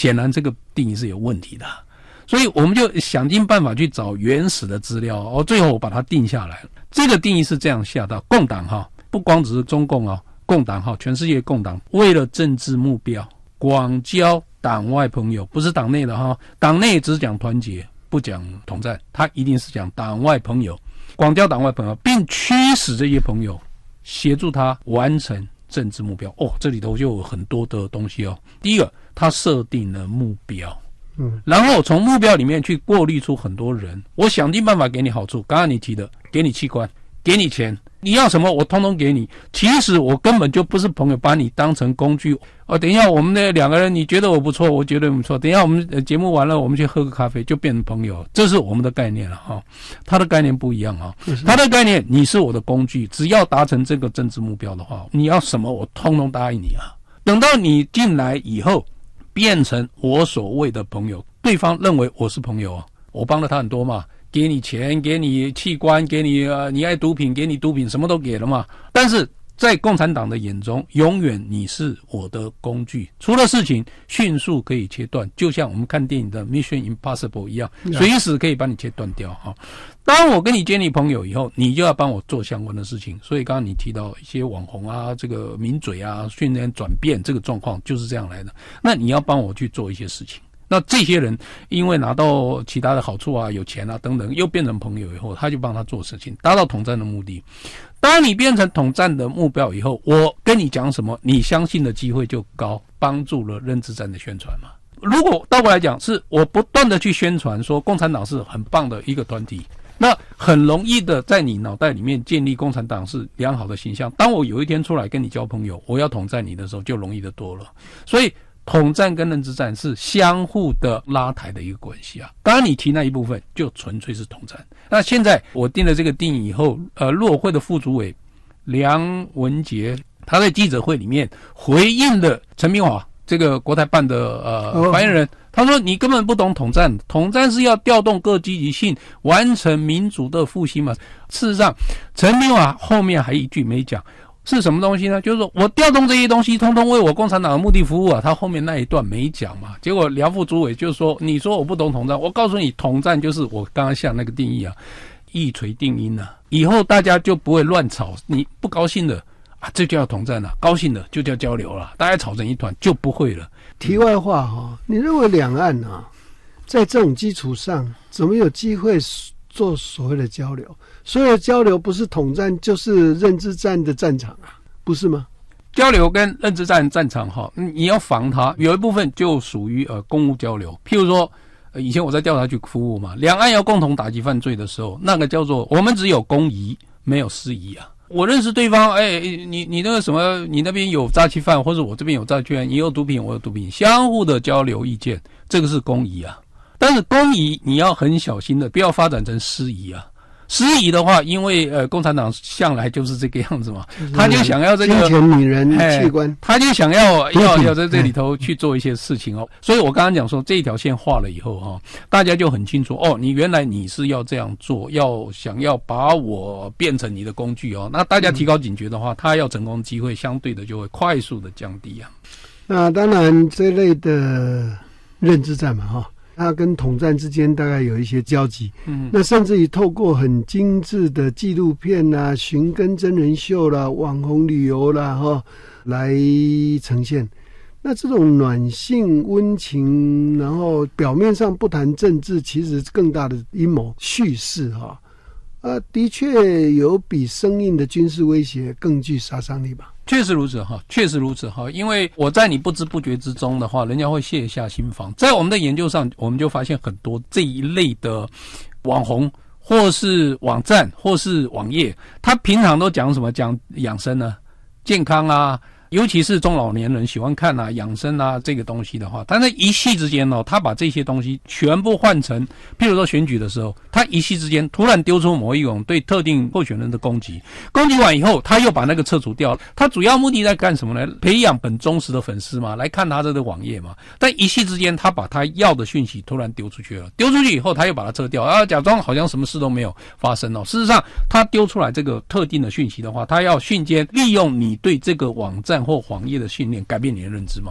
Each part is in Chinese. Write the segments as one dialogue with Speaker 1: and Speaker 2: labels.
Speaker 1: 显然这个定义是有问题的。所以我们就想尽办法去找原始的资料，最后我把它定下来。这个定义是这样下的：共党不光只是中共共党全世界共党为了政治目标广交党外朋友，不是党内的党内只讲团结不讲统战，他一定是讲党外朋友，广交党外朋友，并驱使这些朋友协助他完成政治目标。这里头就有很多的东西第一个，他设定了目标，然后从目标里面去过滤出很多人，我想尽办法给你好处，刚刚你提的，给你器官，给你钱，你要什么我通通给你。其实我根本就不是朋友，把你当成工具。等一下我们那两个人，你觉得我不错，我觉得不错，等一下我们节目完了，我们去喝个咖啡，就变成朋友。这是我们的概念了他的概念不一样他的概念，你是我的工具，只要达成这个政治目标的话，你要什么我通通答应你等到你进来以后，变成我所谓的朋友，对方认为我是朋友我帮了他很多嘛，给你钱，给你器官，给你你爱毒品，给你毒品，什么都给了嘛。但是在共产党的眼中，永远你是我的工具，出了事情迅速可以切断，就像我们看电影的 Mission Impossible 一样，随时可以把你切断掉当我跟你建立朋友以后，你就要帮我做相关的事情。所以刚刚你提到一些网红这个名嘴训练转变，这个状况就是这样来的。那你要帮我去做一些事情。那这些人因为拿到其他的好处有钱等等，又变成朋友以后，他就帮他做事情，达到统战的目的。当你变成统战的目标以后，我跟你讲什么，你相信的机会就高，帮助了认知战的宣传嘛。如果倒过来讲，是我不断的去宣传说共产党是很棒的一个团体，那很容易的在你脑袋里面建立共产党是良好的形象。当我有一天出来跟你交朋友，我要统战你的时候，就容易的多了。所以统战跟认知战是相互的拉抬的一个关系刚刚你提那一部分就纯粹是统战。那现在我定了这个定义以后，陆委会的副主委梁文杰他在记者会里面回应了陈明华这个国台办的发言人，他说你根本不懂统战，统战是要调动各积极性，完成民主的复兴嘛。事实上，陈明华后面还一句没讲。是什么东西呢？就是说我调动这些东西通通为我共产党的目的服务他后面那一段没讲嘛。结果梁副主委就说，你说我不懂统战，我告诉你，统战就是我刚刚下那个定义一锤定音以后大家就不会乱吵，你不高兴的这就叫统战高兴的就叫交流了，大家吵成一团就不会了。
Speaker 2: 题外话你认为两岸在这种基础上怎么有机会做所谓的交流？所有的交流不是统战就是认知战的战场不是吗？
Speaker 1: 交流跟认知战战场你要防它，有一部分就属于公务交流。譬如说以前我在调查局服务嘛，两岸要共同打击犯罪的时候，那个叫做我们只有公疑没有私疑我认识对方，你那个什么，你那边有诈欺犯，或者我这边有诈欺犯，你有毒品，我有毒品，相互的交流意见，这个是公疑但是公疑你要很小心的，不要发展成私疑私疑的话，因为共产党向来就是这个样子嘛，他就想要这个
Speaker 2: 金钱、女人、器官，
Speaker 1: 他就想要在这里头去做一些事情所以我刚刚讲说这一条线画了以后大家就很清楚你原来你是要这样做，想要把我变成你的工具那大家提高警觉的话，他要成功的机会相对的就会快速的降低
Speaker 2: 那当然这类的认知战嘛它跟统战之间大概有一些交集，那甚至于透过很精致的纪录片寻根真人秀网红旅游来呈现。那这种暖性温情，然后表面上不谈政治，其实更大的阴谋叙事的确有比生硬的军事威胁更具杀伤力吧。
Speaker 1: 确实如此确实如此因为我在你不知不觉之中的话，人家会卸下心防。在我们的研究上，我们就发现很多这一类的网红或是网站或是网页，他平常都讲什么？讲养生健康尤其是中老年人喜欢看养生这个东西的话，但是一夕之间他把这些东西全部换成，譬如说选举的时候，他一夕之间突然丢出某一种对特定候选人的攻击完以后，他又把那个撤除掉。他主要目的在干什么呢？培养本忠实的粉丝嘛，来看他这个网页嘛。但一夕之间，他把他要的讯息突然丢出去了，丢出去以后，他又把它撤掉假装好像什么事都没有发生事实上，他丢出来这个特定的讯息的话，他要瞬间利用你对这个网站或网页的训练，改变你的认知嘛。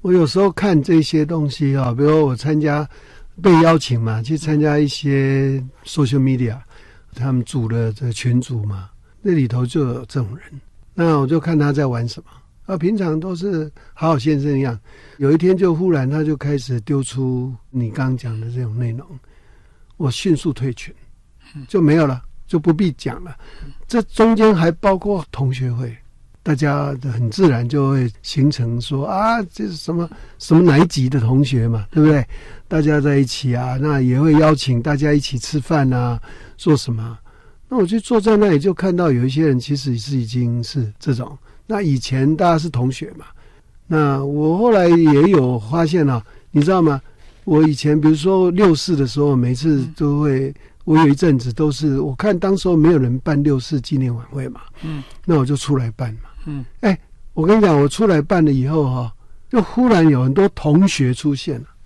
Speaker 2: 我有时候看这些东西啊，比如说我被邀请嘛，去参加一些 social media， 他们组的这个群组嘛，那里头就有这种人，那我就看他在玩什么。平常都是好好先生一样，有一天就忽然他就开始丢出你刚刚讲的这种内容，我迅速退群，就没有了，就不必讲了。这中间还包括同学会，大家很自然就会形成说啊，这是什么哪一级的同学嘛，对不对？大家在一起啊，那也会邀请大家一起吃饭啊，做什么？那我就坐在那里就看到有一些人其实是已经是这种。那以前大家是同学嘛，那我后来也有发现啊，你知道吗？我以前比如说64的时候，每次都会，我有一阵子都是，我看当时候没有人办64纪念晚会嘛，那我就出来办嘛，我跟你讲，我出来办了以后哈，就忽然有很多同学出现了，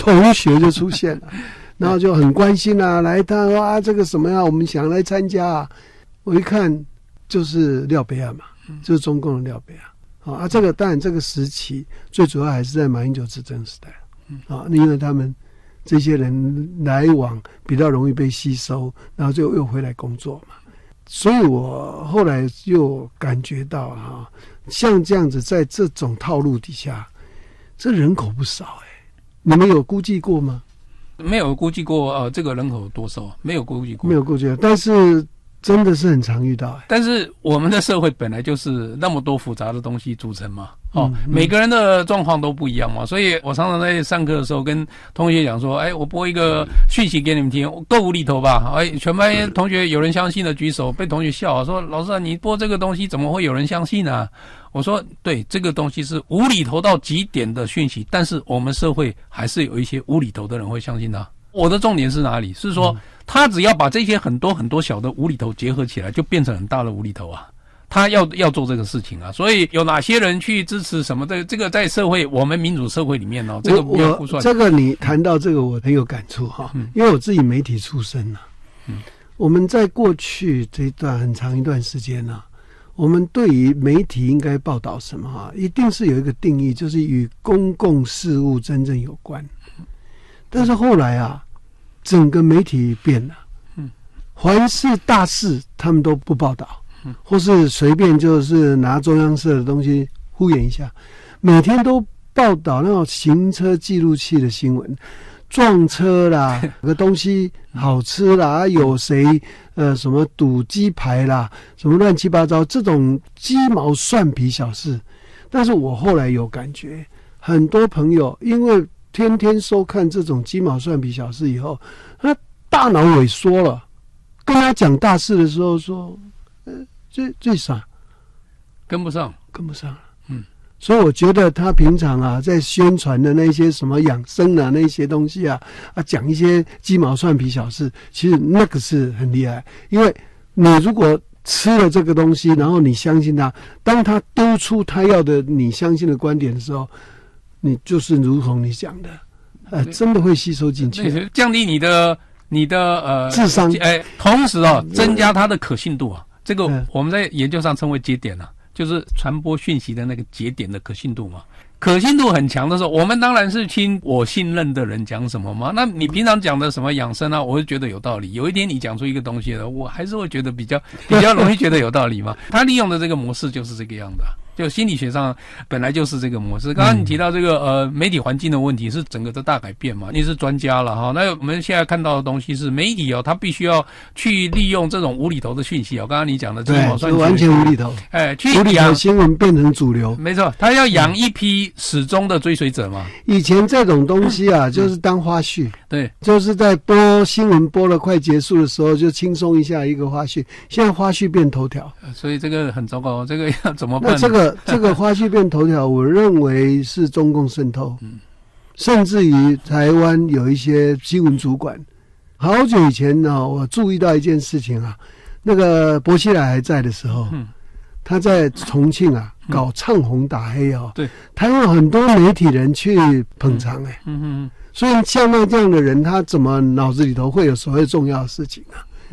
Speaker 2: 然后就很关心啊，来他说啊这个什么呀，我们想来参加啊，我一看就是廖培亚嘛。就是中共的廖培亚，这个当然这个时期最主要还是在马英九执政时代，因为他们这些人来往比较容易被吸收，然后就又回来工作嘛，所以我后来又感觉到像这样子在这种套路底下，这人口不少你们有估计过吗？
Speaker 1: 没有估计过这个人口多少，没有估计过，
Speaker 2: 但是真的是很常遇到，
Speaker 1: 但是我们的社会本来就是那么多复杂的东西组成嘛，每个人的状况都不一样嘛，所以我常常在上课的时候跟同学讲说，我播一个讯息给你们听，够无厘头吧？全班同学有人相信的举手，被同学笑说，老师啊，你播这个东西怎么会有人相信呢？我说，对，这个东西是无厘头到极点的讯息，但是我们社会还是有一些无厘头的人会相信它。我的重点是哪里？是说他只要把这些很多很多小的无厘头结合起来，就变成很大的无厘头啊！他要做这个事情啊！所以有哪些人去支持什么的，这个在社会我们民主社会里面这个不要估算。
Speaker 2: 这个你谈到这个，我很有感触因为我自己媒体出身我们在过去这一段很长一段时间我们对于媒体应该报道什么一定是有一个定义，就是与公共事务真正有关。但是后来整个媒体变了，凡是大事他们都不报道，或是随便就是拿中央社的东西敷衍一下，每天都报道那种行车记录器的新闻，撞车啦，有个东西好吃啦，有谁什么赌鸡排啦，什么乱七八糟这种鸡毛蒜皮小事。但是我后来有感觉，很多朋友因为天天收看这种鸡毛蒜皮小事以后，他大脑萎缩了，跟他讲大事的时候说最傻，
Speaker 1: 跟不上
Speaker 2: 了。所以我觉得他平常在宣传的那些什么养生那些东西讲一些鸡毛蒜皮小事，其实那个是很厉害。因为你如果吃了这个东西，然后你相信他，当他丢出他要的你相信的观点的时候，你就是如同你讲的，真的会吸收进去，
Speaker 1: 降低你的
Speaker 2: 智商，
Speaker 1: 同时增加它的可信度这个我们在研究上称为节点就是传播讯息的那个节点的可信度嘛。可信度很强的时候，我们当然是听我信任的人讲什么嘛。那你平常讲的什么养生我会觉得有道理。有一天你讲出一个东西了，我还是会觉得比较容易觉得有道理嘛。他利用的这个模式就是这个样子就心理学上本来就是这个模式。刚刚你提到这个媒体环境的问题是整个的大改变嘛，你是专家了那我们现在看到的东西是媒体它必须要去利用这种无厘头的讯息刚刚你讲的这种
Speaker 2: 完全无厘头，
Speaker 1: 去
Speaker 2: 无厘头新闻变成主流，
Speaker 1: 没错，他要养一批始终的追随者嘛。
Speaker 2: 以前这种东西就是当花絮，
Speaker 1: 对，
Speaker 2: 就是在播新闻播了快结束的时候就轻松一下一个花絮，现在花絮变头条，
Speaker 1: 所以这个很糟糕，这个要怎么办？
Speaker 2: 那这个花絮变头条，我认为是中共渗透，甚至于台湾有一些新闻主管，好久以前我注意到一件事情那个薄熙来还在的时候，他在重庆搞唱红打黑
Speaker 1: 对，
Speaker 2: 台湾有很多媒体人去捧场所以像那这样的人，他怎么脑子里头会有所谓重要的事情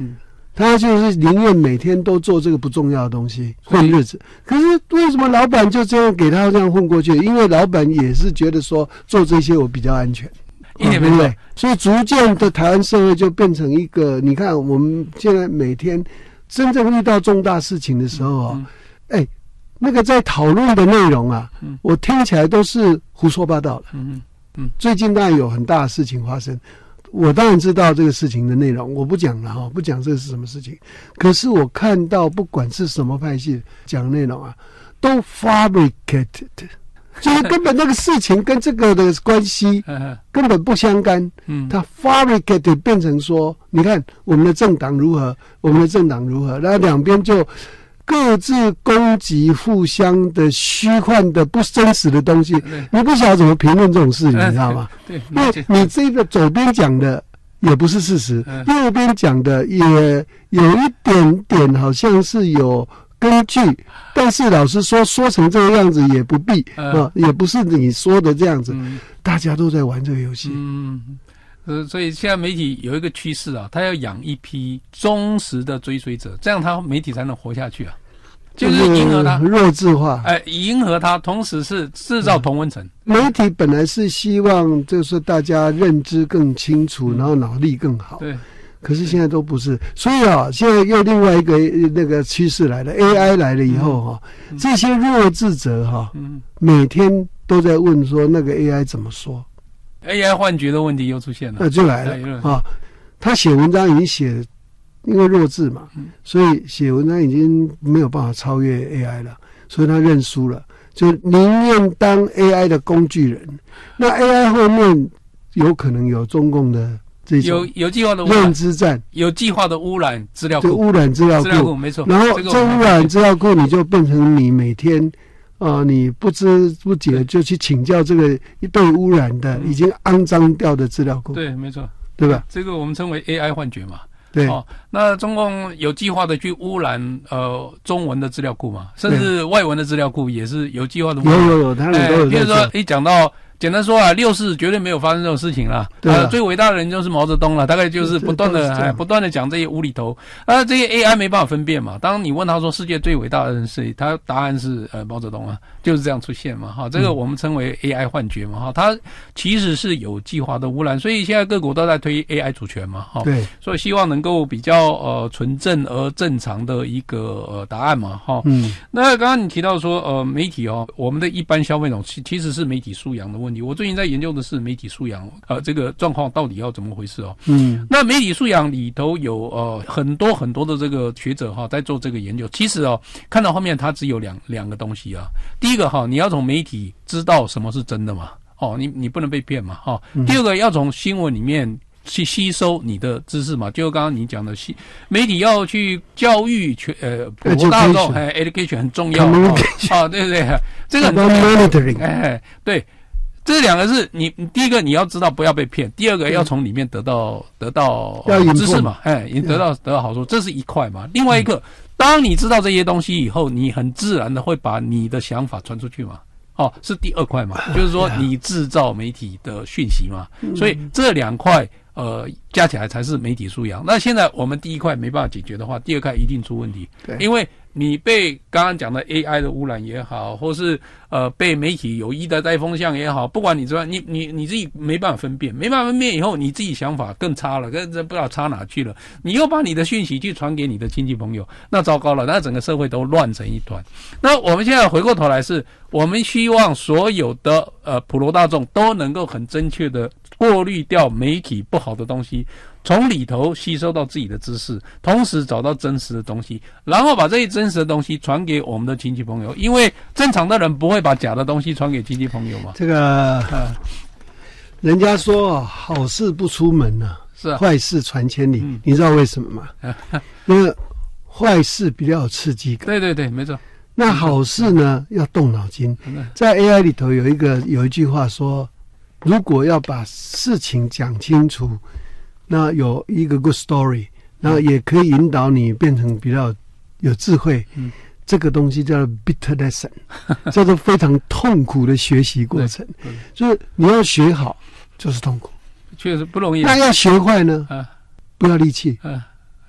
Speaker 2: 他就是宁愿每天都做这个不重要的东西混日子。可是为什么老板就这样给他这样混过去？因为老板也是觉得说做这些我比较安全，
Speaker 1: 对不对？
Speaker 2: 所以逐渐的台湾社会就变成一个，你看我们现在每天真正遇到重大事情的时候啊，那个在讨论的内容啊，我听起来都是胡说八道的。最近当然有很大的事情发生。我当然知道这个事情的内容，我不讲了不讲这是什么事情。可是我看到不管是什么派系讲的内容啊，都 fabricated， 就是根本那个事情跟这个的关系根本不相干。它 fabricated 变成说，你看我们的政党如何，我们的政党如何，然后两边就各自攻击互相的虚幻的不真实的东西，你不晓得怎么评论这种事情，你知道吗？
Speaker 1: 对，
Speaker 2: 因为你这个左边讲的也不是事实，右边讲的也有一点点好像是有根据，但是老实说成这个样子也不必也不是你说的这样子，大家都在玩这个游戏。
Speaker 1: 所以现在媒体有一个趋势啊，他要养一批忠实的追随者，这样他媒体才能活下去啊。就是迎合他，
Speaker 2: 弱智化，
Speaker 1: 迎合他，同时是制造同温层。
Speaker 2: 媒体本来是希望就是大家认知更清楚，然后脑力更好。
Speaker 1: 对，
Speaker 2: 可是现在都不是。所以现在又另外一个那个趋势来了 ，AI 来了以后这些弱智者每天都在问说那个 AI 怎么说。
Speaker 1: AI 幻觉的问题又出现了，
Speaker 2: 就来了他写文章已经写，因为弱智嘛，所以写文章已经没有办法超越 AI 了，所以他认输了，就宁愿当 AI 的工具人。那 AI 后面有可能有中共的这种
Speaker 1: 有计划的
Speaker 2: 认知战，
Speaker 1: 有计划的污染资料库，
Speaker 2: 就污染资料库，
Speaker 1: 没错。
Speaker 2: 然后这污染资料库，你就变成你每天你不知不觉就去请教这个被污染的、已经肮脏掉的资料库。
Speaker 1: 对，没错，
Speaker 2: 对吧？
Speaker 1: 这个我们称为 AI 幻觉嘛。
Speaker 2: 对，
Speaker 1: 那中共有计划的去污染中文的资料库嘛，甚至外文的资料库也是有计划的污染。
Speaker 2: 有，他们都有。
Speaker 1: 比如说一讲到，简单说啊，64绝对没有发生这种事情啦。最伟大的人就是毛泽东了，大概就是不断的讲这些无厘头。这些 AI 没办法分辨嘛。当你问他说世界最伟大的人是谁，他答案是毛泽东啊，就是这样出现嘛。这个我们称为 AI 幻觉嘛。它其实是有计划的污染，所以现在各国都在推 AI 主权嘛。
Speaker 2: 对，
Speaker 1: 所以希望能够比较纯正而正常的一个答案嘛。那刚刚你提到说媒体我们的一般消费者其实是媒体素养的问题。我最近在研究的是媒体素养，这个状况到底要怎么回事那媒体素养里头有很多很多的这个学者在做这个研究。其实看到后面它只有两个东西啊。第一个你要从媒体知道什么是真的嘛，你不能被骗嘛第二个要从新闻里面去吸收你的知识嘛，就刚刚你讲的媒体要去教育普罗大众，education 很重要对不对？这个很重要。对。这两个是你第一个你要知道不要被骗，第二个要从里面得到知识嘛，得到好处，这是一块嘛。另外一个，当你知道这些东西以后，你很自然的会把你的想法传出去嘛。是第二块嘛，就是说你制造媒体的讯息嘛。所以这两块加起来才是媒体素养。那现在我们第一块没办法解决的话，第二块一定出问题。因为你被刚刚讲的 AI 的污染也好，或是被媒体有意的带风向也好，不管你知道你自己没办法分辨以后，你自己想法更差了，不知道差哪去了。你又把你的讯息去传给你的亲戚朋友，那糟糕了，那整个社会都乱成一团。那我们现在回过头来我们希望所有的普罗大众都能够很正确的过滤掉媒体不好的东西，从里头吸收到自己的知识，同时找到真实的东西，然后把这些真实的东西传给我们的亲戚朋友。因为正常的人不会把假的东西传给亲戚朋友嘛。
Speaker 2: 这个人家说好事不出门是坏事传千里。你知道为什么吗？因为坏事比较有刺激感。
Speaker 1: 对，没错。
Speaker 2: 那好事呢，要动脑筋。在 AI 里头有一句话说，如果要把事情讲清楚，那有一个 good story， 然后也可以引导你变成比较有智慧。这个东西叫做 bitter lesson， 叫做非常痛苦的学习过程。就是你要学好，就是痛苦，
Speaker 1: 确实不容易。
Speaker 2: 那要学坏呢？不要力气。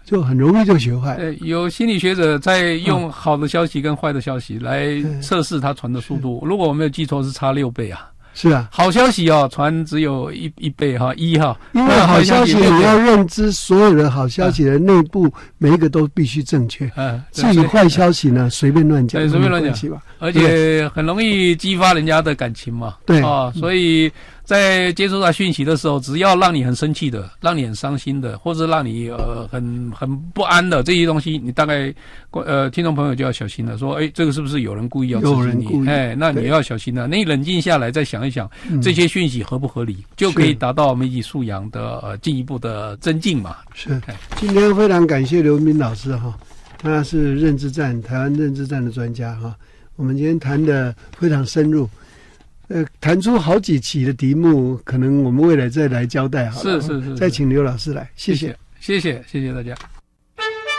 Speaker 2: 就很容易就学坏。
Speaker 1: 对，有心理学者在用好的消息跟坏的消息来测试它传的速度。如果我没有记错，是差6倍啊。
Speaker 2: 是啊，
Speaker 1: 好消息传只有一倍哈，1哈。
Speaker 2: 因为好消息你要认知所有的好消息的内部每一个都必须正确。至于坏消息呢，随便乱讲，
Speaker 1: 随便乱讲吧，而且很容易激发人家的感情嘛。
Speaker 2: 对
Speaker 1: 所以在接收到讯息的时候，只要让你很生气的，让你很伤心的，或者让你很不安的这些东西，你大概听众朋友就要小心了。说，这个是不是有人故意要刺激你？那你要小心了。那你冷静下来，再想一想这些讯息合不合理，就可以达到媒体素养的进一步的增进嘛。
Speaker 2: 是。今天非常感谢刘文彬老师哈，他是认知战台湾认知战的专家哈。我们今天谈的非常深入。谈出好几期的题目，可能我们未来再来交代好了。
Speaker 1: 是。
Speaker 2: 再请刘老师来，谢谢
Speaker 1: 大家。